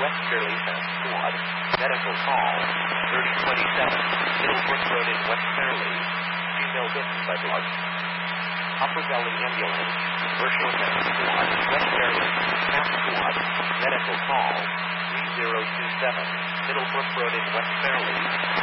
West Fairleigh Fast Squad. Medical call 3027 Middlebrook Road in West Fairleigh. Female bitten by blood. Upper Valley Ambulance. Virtual Fast Squad. West Fairleigh Fast Squad. Medical call 3027 Middlebrook Road in West Fairleigh.